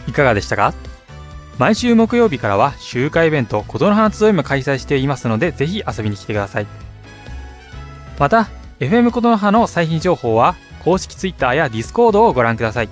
いかがでしたか？毎週木曜日からは集会イベント琴の花集いも開催していますので、ぜひ遊びに来てください。また FM 琴の葉の最新情報は公式 Twitter や Discord をご覧ください。